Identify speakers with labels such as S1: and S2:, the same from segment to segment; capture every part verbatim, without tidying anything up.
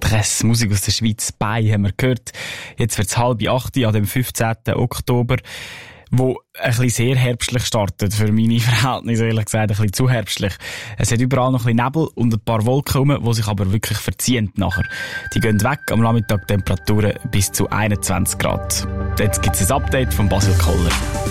S1: Stress. Musik aus der Schweiz, bei haben wir gehört. Jetzt wird's halb acht an dem fünfzehnten Oktober, wo ein bisschen sehr herbstlich startet. Für meine Verhältnisse, ehrlich gesagt, ein bisschen zu herbstlich. Es hat überall noch ein bisschen Nebel und ein paar Wolken rum, die sich aber wirklich verziehen nachher. Die gehen weg, am Nachmittag Temperaturen bis zu einundzwanzig Grad. Jetzt gibt's ein Update von Basil Koller.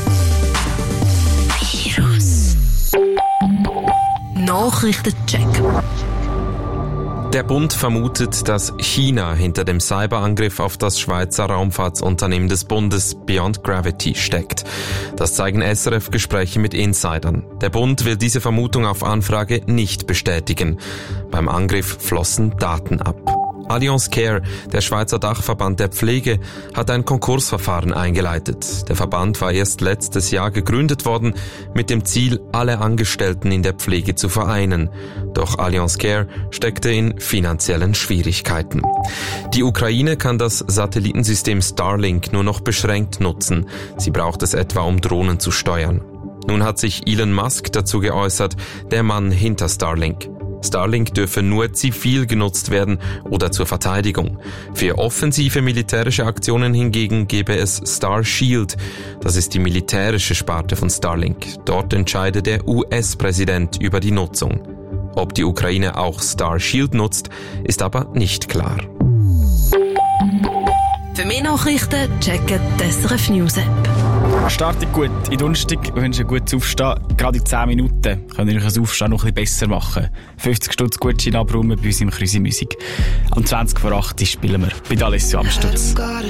S2: Nachrichtencheck.
S3: Der Bund vermutet, dass China hinter dem Cyberangriff auf das Schweizer Raumfahrtsunternehmen des Bundes Beyond Gravity steckt. Das zeigen S R F-Gespräche mit Insidern. Der Bund will diese Vermutung auf Anfrage nicht bestätigen. Beim Angriff flossen Daten ab. Allianz Care, der Schweizer Dachverband der Pflege, hat ein Konkursverfahren eingeleitet. Der Verband war erst letztes Jahr gegründet worden, mit dem Ziel, alle Angestellten in der Pflege zu vereinen. Doch Allianz Care steckte in finanziellen Schwierigkeiten. Die Ukraine kann das Satellitensystem Starlink nur noch beschränkt nutzen. Sie braucht es etwa, um Drohnen zu steuern. Nun hat sich Elon Musk dazu geäußert, der Mann hinter Starlink. Starlink dürfe nur zivil genutzt werden oder zur Verteidigung. Für offensive militärische Aktionen hingegen gebe es Star Shield. Das ist die militärische Sparte von Starlink. Dort entscheide der U S-Präsident über die Nutzung. Ob die Ukraine auch Star Shield nutzt, ist aber nicht klar.
S2: Für mehr Nachrichten checken die S R F News App.
S1: Startet gut in Donnerstag, wünsche ein gutes Aufstehen. Gerade in zehn Minuten könnt ihr euch das Aufstehen noch ein bisschen besser machen. fünfzig Stutz Gutschein abräumen bei uns im Krüsi Musik. Am zwanzig vor acht spielen wir bei D'Alessio am Stutz.